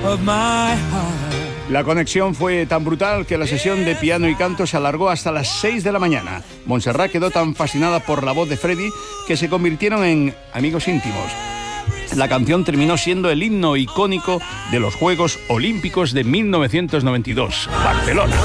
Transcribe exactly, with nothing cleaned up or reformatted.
of my heart. La conexión fue tan brutal que la sesión de piano y canto se alargó hasta las seis de la mañana. Montserrat quedó tan fascinada por la voz de Freddie que se convirtieron en amigos íntimos. La canción terminó siendo el himno icónico de los Juegos Olímpicos de mil novecientos noventa y dos, Barcelona.